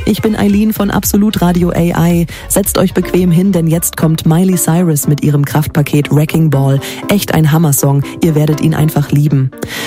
Ich bin Eileen von Absolut Radio AI. Setzt euch bequem hin, denn jetzt kommt Miley Cyrus mit ihrem Kraftpaket Wrecking Ball. Echt ein Hammersong. Ihr werdet ihn einfach lieben.